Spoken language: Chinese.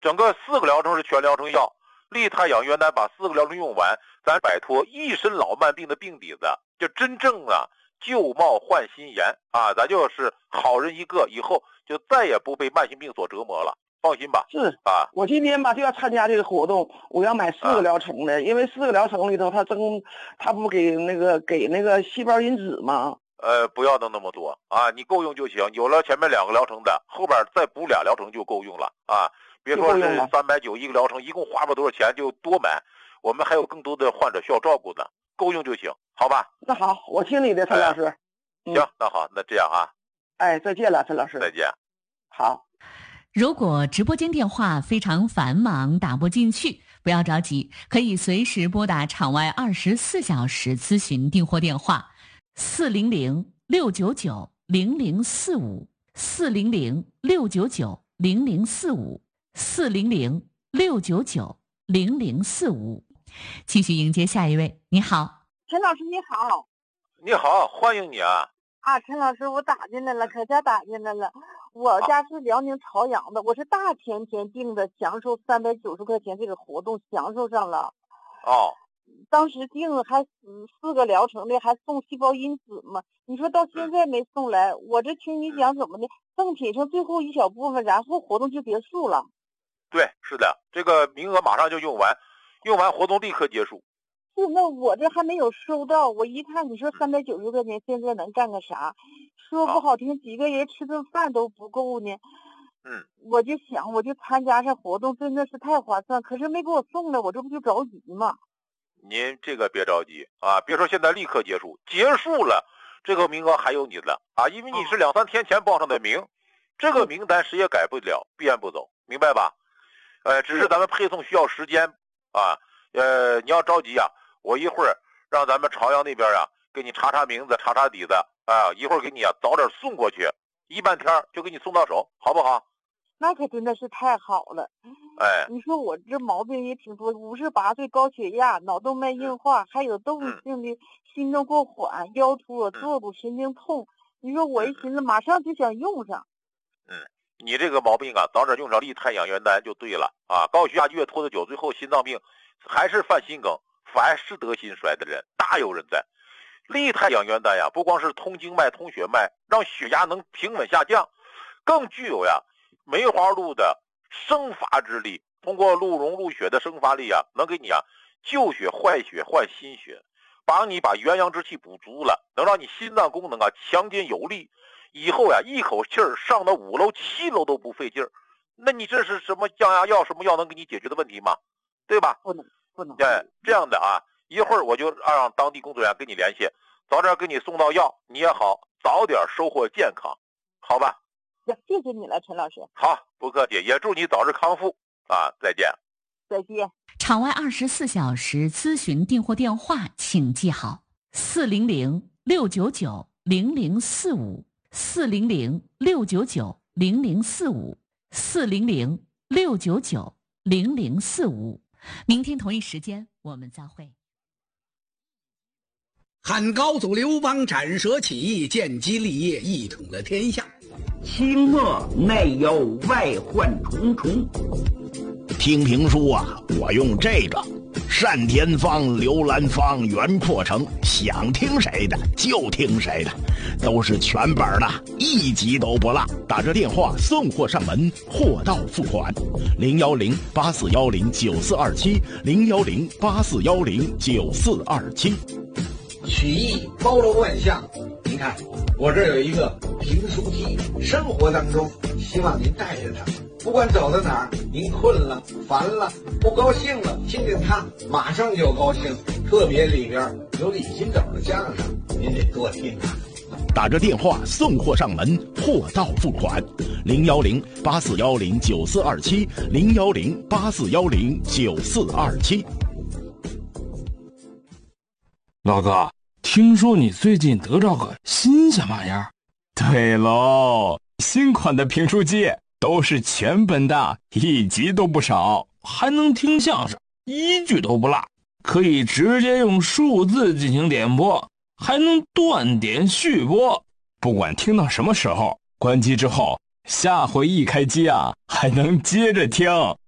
整个4个疗程是全疗程药，利太养元丹把4个疗程用完，咱摆脱一身老慢病的病底子，就真正旧貌换新颜啊，咱就是好人一个，以后就再也不被慢性病所折磨了，放心吧。 是啊，我今天吧就要参加这个活动，我要买4个疗程的，因为4个疗程里头他不给那个细胞因子吗？ 不要弄那么多啊，你够用就行。有了前面2个疗程的，后边再补2疗程就够用了啊。别说是390一个疗程，一共花不多少钱就多买，我们还有更多的患者需要照顾呢，够用就行，好吧？ 那好，我听你的，陈老师。 行，那好，那这样啊。 再见了，陈老师。 再见。 好。 如果直播间电话非常繁忙打不进去，不要着急，可以随时拨打场外24小时咨询订货电话400-699-0045 400-699-0045 400-699-0045。继续迎接下一位。你好， 陈老师你好。 你好，欢迎你啊。 陈老师，我打进来了，可家打进来了。我家是辽宁朝阳的，我是大前天订的，享受390块钱这个活动，享受上了。当时订了还4个疗程的，还送细胞因子嘛。你说到现在没送来，我这听你讲怎么的，赠品剩最后一小部分，然后活动就结束了。 对，是的，这个名额马上就用完，用完活动立刻结束。 是，那我这还没有收到，我一看你说390块钱，现在能干个啥？说不好听，几个人吃顿饭都不够呢。我就想，我就参加这活动，真的是太划算。可是没给我送来，我这不就着急吗？ 您这个别着急啊，别说现在立刻结束，结束了，这个名额还有你的啊，因为你是2-3天前报上的名，这个名单谁也改不了，变不走，明白吧？只是咱们配送需要时间啊。你要着急啊，我一会儿让咱们朝阳那边给你查名字，查底子啊，一会儿给你早点送过去，1半天就给你送到手，好不好？ 那可真的是太好了。你说我这毛病也挺多，58岁，高血压，脑动脉硬化，还有动物性的心动过缓，腰突、坐骨神经痛。你说我一寻思，马上就想用上。 你这个毛病早点用上利太养元丹就对了啊！高血压越拖得久，最后心脏病还是犯心梗，凡是得心衰的人大有人在。利太养元丹不光是通经脉、通血脉，让血压能平稳下降，更具有梅花鹿的生发之力。通过鹿茸鹿血的生发力能给你救血、坏血、换心血，帮你把元阳之气补足了，能让你心脏功能强健有力。以后一口气儿上到5楼、7楼都不费劲儿。那你这是什么降压药？什么药能给你解决的问题吗？对吧？ 不能。 这样的一会儿我就让当地工作人员跟你联系，早点给你送到药，你也好早点收获健康，好吧？ 谢谢你了，陈老师。 好，不客气，也祝你早日康复再见。 再见。 场外24小时咨询订货电话请记好：400-699-0045 400-699-0045 400-699-0045。明天同一时间我们再会。 汉高祖刘邦斩蛇起义，建基立业，一统了天下。 清末内忧外患重重。 听评书我用这个单田芳、刘兰芳、袁阔成，想听谁的就听谁的，都是全本的，一集都不落。打这电话送货上门，货到付款。010-8410-9427 010-8410-9427。 曲艺包罗万象，您看我这儿有一个评书机，生活当中希望您带着它，不管走到哪儿，您困了、烦了、不高兴了，听听它，马上就高兴。特别里边有李金斗的相声，您得多听啊。 打着电话送货上门，货到付款。010-8410-9427 010-8410-9427。 老哥，听说你最近得着个新鲜玩意儿？ 对喽，新款的评书机都是全本的，一集都不少， 还能听相声，一句都不落，可以直接用数字进行点播，还能断点续播。 不管听到什么时候，关机之后，下回一开机还能接着听。